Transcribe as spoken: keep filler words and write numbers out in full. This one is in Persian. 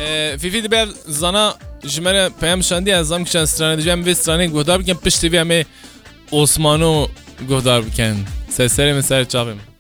فیفی دبیر زنا جمره پیام شندی از زم کشان استرانه دیجم وی استرانه گهدار بکن پشت وی همه عثمانو گهدار بکن سر سر من سر چاقیم